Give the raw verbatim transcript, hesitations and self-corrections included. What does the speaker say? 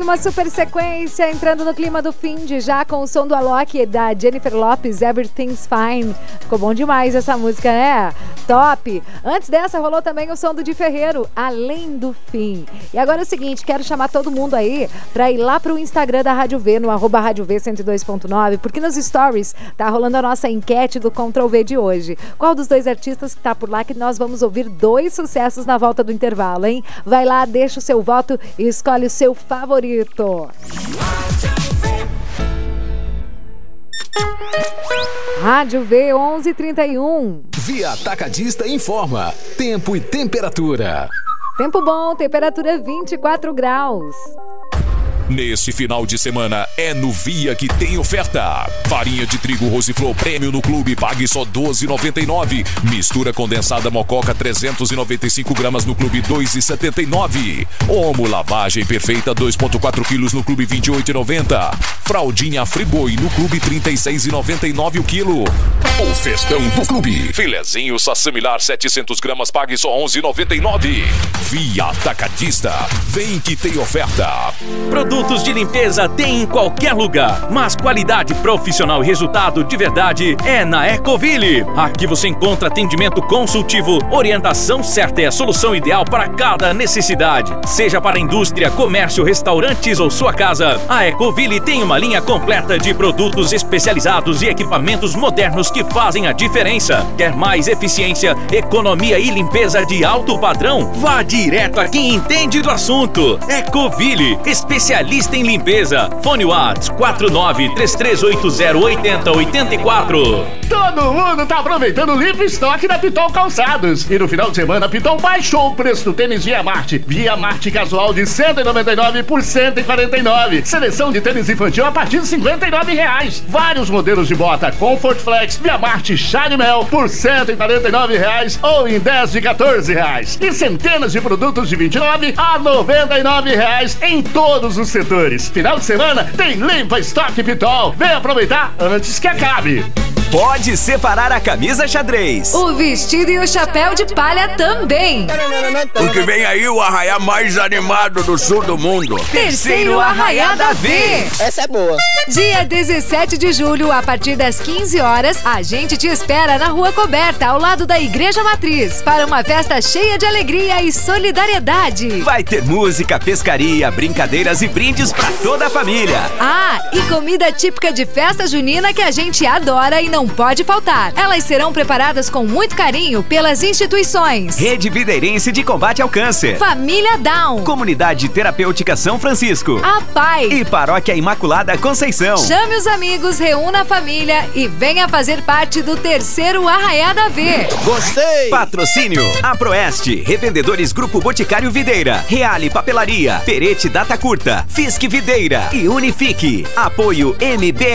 uma super sequência, entrando no clima do fim de já com o som do Alok e da Jennifer Lopez, Everything's Fine. Ficou bom demais essa música, né? Top! Antes dessa rolou também o som do Di Ferreiro, Além do Fim. E agora é o seguinte, quero chamar todo mundo aí pra ir lá pro Instagram da Rádio V, no arroba Rádio V cento e dois ponto nove, porque nos stories tá rolando a nossa enquete do Control V de hoje. Qual dos dois artistas que tá por lá que nós vamos ouvir dois sucessos na volta do intervalo, hein? Vai lá, deixa o seu voto e escolhe o seu favorito. Rádio V onze e trinta e um. Via Atacadista informa. Tempo e temperatura. Tempo bom, temperatura vinte e quatro graus. Nesse final de semana é no Via que tem oferta. Farinha de trigo Rosiflor Prêmio no clube, pague só doze reais e noventa e nove centavos. Mistura condensada Mococa trezentos e noventa e cinco gramas no clube, dois reais e setenta e nove centavos. Omo lavagem perfeita dois vírgula quatro quilos no clube, vinte e oito reais e noventa centavos. Fraldinha Friboi no clube, trinta e seis reais e noventa e nove centavos o quilo. O festão do clube. Filezinho Sassamilar setecentos gramas, pague só onze reais e noventa e nove centavos. Via Atacadista, vem que tem oferta. Produtos de limpeza tem em qualquer lugar, mas qualidade profissional e resultado de verdade é na Ecoville. Aqui você encontra atendimento consultivo, orientação certa e a solução ideal para cada necessidade. Seja para indústria, comércio, restaurantes ou sua casa, a Ecoville tem uma linha completa de produtos especializados e equipamentos modernos que fazem a diferença. Quer mais eficiência, economia e limpeza de alto padrão? Vá direto a quem entende do assunto. Ecoville, especialista em limpeza. Fone WhatsApp quatro nove três três oito zero oito zero oito quatro. Todo mundo tá aproveitando o livre estoque da Pitol Calçados. E no final de semana, a Pitol baixou o preço do tênis Via Marte. Via Marte casual de cento e noventa e nove por cento e quarenta e nove. Seleção de tênis infantil a partir de cinquenta e nove reais. Vários modelos de bota Comfort Flex, Via Marte Chá de Mel por cento e quarenta e nove reais ou em dez de quatorze reais. E centenas de produtos de vinte e nove a noventa e nove reais em todos os setores. Final de semana tem limpa estoque Pitol. Vem aproveitar antes que acabe. Pode separar a camisa xadrez, o vestido e o chapéu de palha também. Porque vem aí o arraiá mais animado do sul do mundo. Terceiro Arraiá da V. Essa é boa. Dia dezessete de julho, a partir das quinze horas, a gente te espera na Rua Coberta, ao lado da Igreja Matriz, para uma festa cheia de alegria e solidariedade. Vai ter música, pescaria, brincadeiras e brindes pra toda a família. Ah, e comida típica de festa junina que a gente adora e não não pode faltar. Elas serão preparadas com muito carinho pelas instituições Rede Videirense de Combate ao Câncer, Família Down, Comunidade Terapêutica São Francisco, a Pai e Paróquia Imaculada Conceição. Chame os amigos, reúna a família e venha fazer parte do terceiro Arraiá da V. Gostei! Patrocínio: Aproeste, Revendedores Grupo Boticário Videira, Reale Papelaria, Perete Data Curta, Fisque Videira e Unifique. Apoio M B